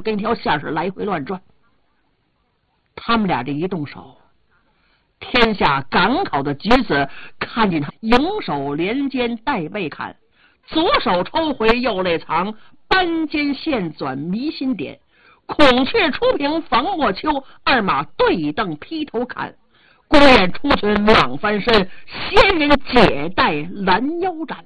跟条线是来回乱转。他们俩这一动手，天下赶考的举子看见他迎手连肩带背砍，左手抽回右肋藏，扳肩线转迷心点，孔雀出屏防莫秋，二马对瞪劈头砍，孤雁出群蟒翻身，仙人解带拦腰斩。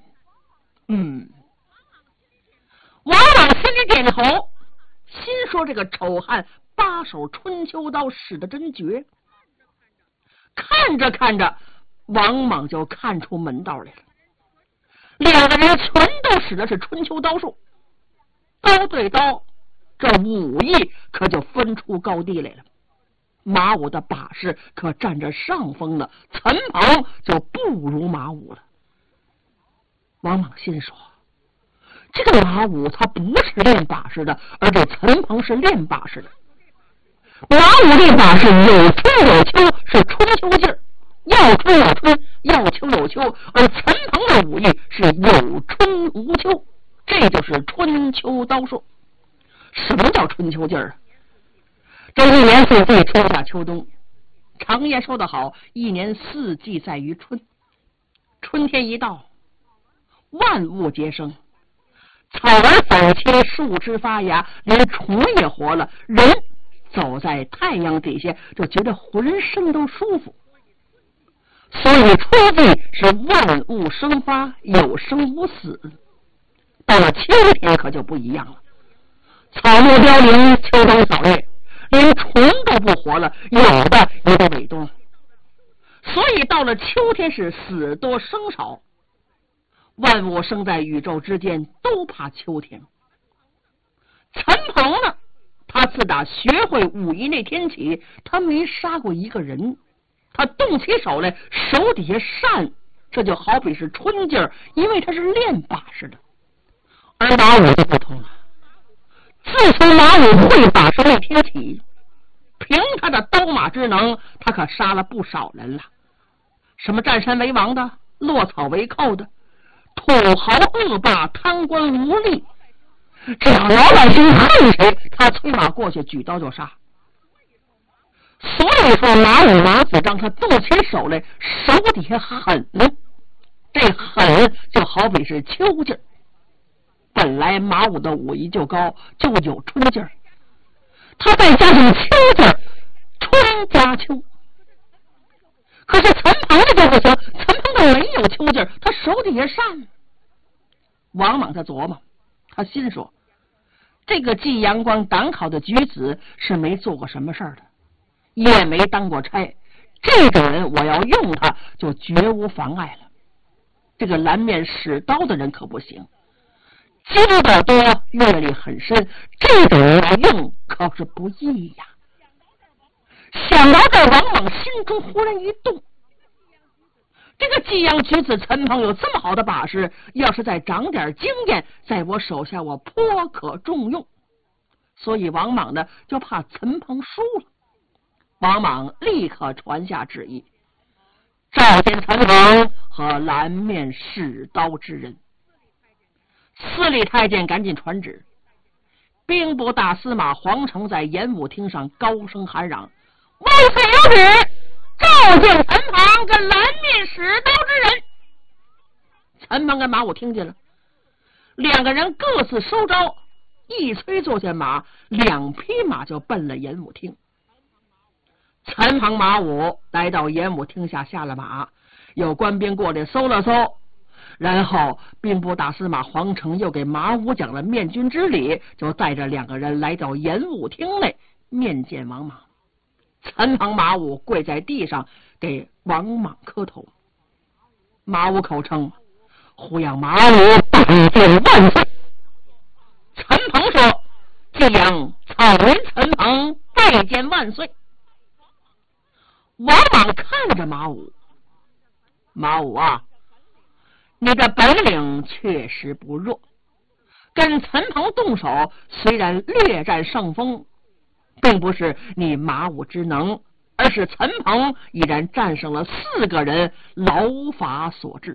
王莽心里点头，心说这个丑汉八手春秋刀使得真绝。看着看着，王莽就看出门道来了。两个人全都使的是春秋刀术，刀对刀，这武艺可就分出高低来了。马武的把式可占着上风了，陈鹏就不如马武了。王莽心说，这个马武他不是练把式的，而这陈鹏是练把式的。马武练把式有春有秋，是春秋劲儿，要春有春，要秋有秋，而陈鹏的武艺是有春无秋，这就是春秋刀术。什么叫春秋劲儿啊？这一年四季，春夏秋冬，常言说得好，一年四季在于春。春天一到，万物皆生，草儿反切，树枝发芽，连虫也活了，人走在太阳底下就觉得浑身都舒服。所以春季是万物生发，有生无死。到了秋天可就不一样了，草木凋零，秋冬扫叶，连虫都不活了，有的也得萎冬。所以到了秋天是死多生少，万物生在宇宙之间，都怕秋天。陈鹏呢，他自打学会武艺那天起，他没杀过一个人。他动起手来，手底下扇，这就好比是春劲儿，因为他是练把式的。而马武就不同了，自从马武会把式那天起，凭他的刀马之能，他可杀了不少人了。什么占山为王的，落草为寇的，土豪恶霸，贪官无力，只要老百姓恨谁，他催马过去举刀就杀。所以说马武马子张他动起手来，手底下狠呢，这狠就好比是秋劲儿。本来马武的武艺就高，就有春劲儿，他再加上秋劲儿，春加秋。可是陈鹏的就不行，陈鹏他没有秋劲儿，他手底下扇。王莽他琢磨，他心说，这个济阳关赶考的举子是没做过什么事儿的，也没当过差，这个人我要用他就绝无妨碍了。这个蓝面使刀的人可不行，经得多，阅历很深，这个人来用可是不易呀。想到这，王莽心中忽然一动，这个济阳举子陈鹏有这么好的把式，要是再长点经验，在我手下我颇可重用。所以王莽呢就怕陈鹏输了。王莽立刻传下旨意，召见陈鹏和蓝面使刀之人。司礼太监赶紧传旨，兵部大司马黄成在演武厅上高声喊嚷：万岁有旨，召见陈鹏跟蓝面使刀之人。陈鹏跟马武听见了，两个人各自收招，一催坐下马，两匹马就奔了演武厅。陈鹏马武来到演武厅下了马，有官兵过来搜了搜，然后兵部大司马黄成又给马武讲了面君之礼，就带着两个人来到演武厅内面见王莽。陈鹏马武跪在地上给王莽磕头。马武口称胡杨马武拜见万岁。陈鹏说：济阳草原陈鹏拜见万岁。王莽看着马武，马武啊，你的本领确实不弱，跟陈鹏动手虽然略占上风，并不是你马武之能，而是陈鹏已然战胜了4个人，劳法所致。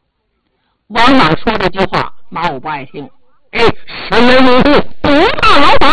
王莽说这句话，马武不爱听。什么如不怕劳